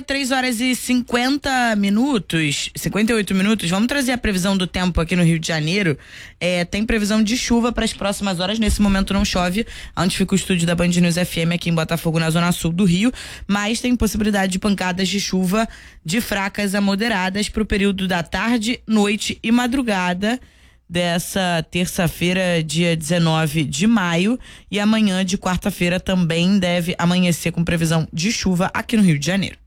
3h50, 58 minutos. Vamos trazer a previsão do tempo aqui no Rio de Janeiro. Tem previsão de chuva para as próximas horas. Nesse momento não chove, onde fica o estúdio da Band News FM aqui em Botafogo, na zona sul do Rio, mas tem possibilidade de pancadas de chuva de fracas a moderadas para o período da tarde, noite e madrugada dessa terça-feira, dia 19 de maio, e amanhã de quarta-feira também deve amanhecer com previsão de chuva aqui no Rio de Janeiro.